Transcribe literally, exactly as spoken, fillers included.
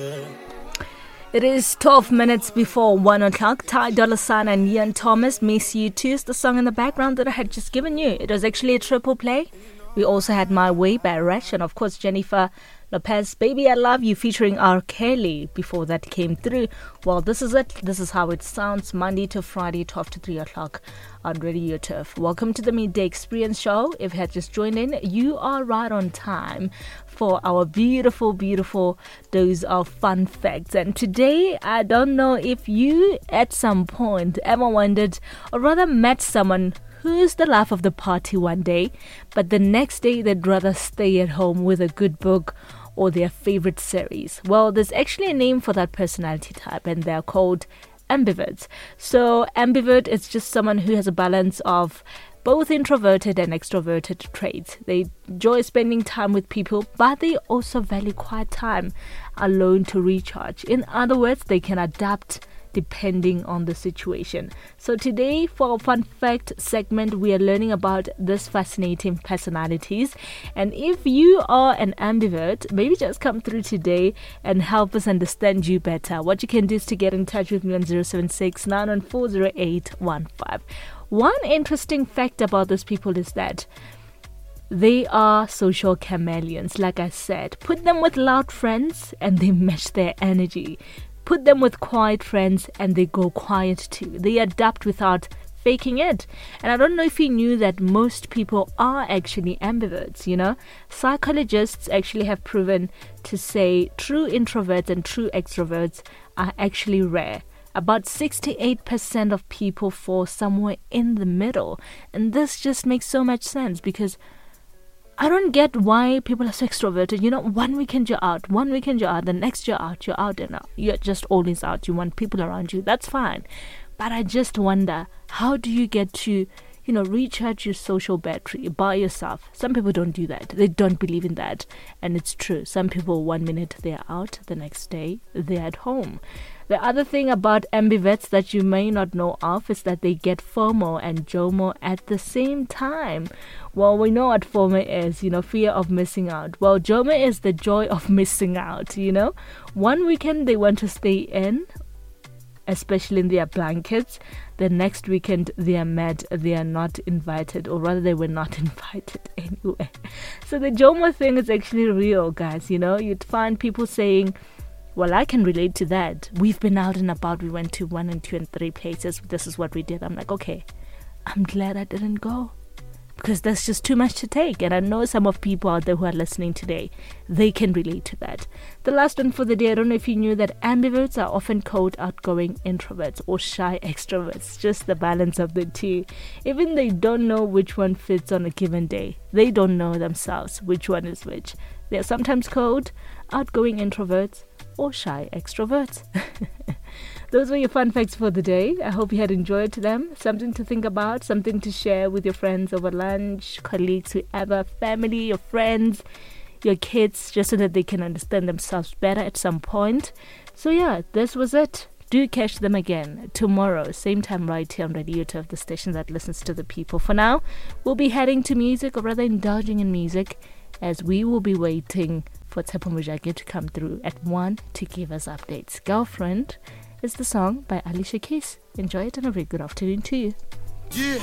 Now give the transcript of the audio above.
It is twelve minutes before one o'clock. Ty Dolla Sign and Ian Thomas, Miss You Too is the song in the background that I had just given you. It was actually a triple play. We also had My Way by Rush and of course Jennifer Lopez, Baby I Love You featuring R. Kelly before that came through. Well, this is it. This is how it sounds Monday to Friday, twelve to three o'clock on Radio Turf. Welcome to the Midday Experience Show. If you had just joined in, you are right on time for our beautiful, beautiful dose of fun facts. And today, I don't know if you at some point ever wondered or rather met someone who's the life of the party one day, but the next day they'd rather stay at home with a good book or their favorite series. Well, there's actually a name for that personality type, and they're called ambiverts. So ambivert is just someone who has a balance of both introverted and extroverted traits. They enjoy spending time with people, but they also value quiet time alone to recharge. In other words, they can adapt depending on the situation. So today, for our fun fact segment, we are learning about these fascinating personalities. And if you are an ambivert, maybe just come through today and help us understand you better. What you can do is to get in touch with me on zero seven six, nine one four, zero eight one five. One interesting fact about those people is that they are social chameleons. Like I said, put them with loud friends and they match their energy. Put them with quiet friends and they go quiet too. They adapt without faking it. And I don't know if you knew that most people are actually ambiverts, you know. Psychologists actually have proven to say true introverts and true extroverts are actually rare. About sixty-eight percent of people fall somewhere in the middle. And this just makes so much sense because I don't get why people are so extroverted. You know, one weekend you're out, one weekend you're out, the next you're out, you're out and out. You're just always out. You want people around you. That's fine. But I just wonder, how do you get to, you know, recharge your social battery by yourself? Some people don't do that. They don't believe in that. And it's true. Some people, one minute they're out, the next day they're at home. The other thing about ambiverts that you may not know of is that they get FOMO and JOMO at the same time. Well, we know what FOMO is, you know, fear of missing out. Well, JOMO is the joy of missing out, you know. One weekend they want to stay in, especially in their blankets. The next weekend they are mad they are not invited, or rather they were not invited anyway. So the JOMO thing is actually real, guys, you know. You'd find people saying, well, I can relate to that. We've been out and about. We went to one and two and three places. This is what we did. I'm like, okay, I'm glad I didn't go because that's just too much to take. And I know some of people out there who are listening today, they can relate to that. The last one for the day, I don't know if you knew that ambiverts are often called outgoing introverts or shy extroverts. Just the balance of the two. Even they don't know which one fits on a given day. They don't know themselves which one is which. They are sometimes called outgoing introverts or shy extroverts. Those were your fun facts for the day. I hope you had enjoyed them. Something to think about, something to share with your friends over lunch, colleagues, whoever, family, your friends, your kids, just so that they can understand themselves better at some point. So yeah, this was it. Do catch them again tomorrow, same time right here on Radio Turf, the station that listens to the people. For now, we'll be heading to music, or rather indulging in music, as we will be waiting for Tshepo Mojake to come through at one to give us updates. Girlfriend is the song by Alicia Keys. Enjoy it and a very good afternoon to you. Yeah.